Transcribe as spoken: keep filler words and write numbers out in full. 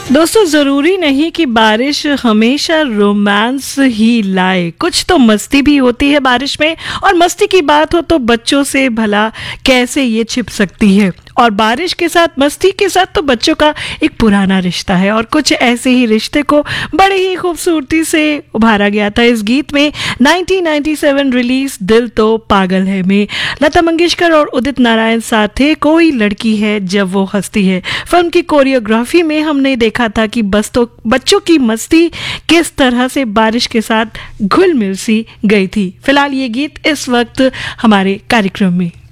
दोस्तों, जरूरी नहीं कि बारिश हमेशा रोमांस ही लाए, कुछ तो मस्ती भी होती है बारिश में। और मस्ती की बात हो तो बच्चों से भला कैसे ये छिप सकती है। और बारिश के साथ, मस्ती के साथ तो बच्चों का एक पुराना रिश्ता है, और कुछ ऐसे ही रिश्ते को बड़े ही खूबसूरती से उभारा गया था इस गीत में। नाइनटीन नाइंटी सेवन रिलीज दिल तो पागल है में लता मंगेशकर और उदित नारायण साथ थे। कोई लड़की है जब वो हंसती है फिल्म की कोरियोग्राफी में हमने देखा था कि बस तो बच्चों की मस्ती किस तरह से बारिश के साथ घुल मिल सी गई थी। फिलहाल ये गीत इस वक्त हमारे कार्यक्रम में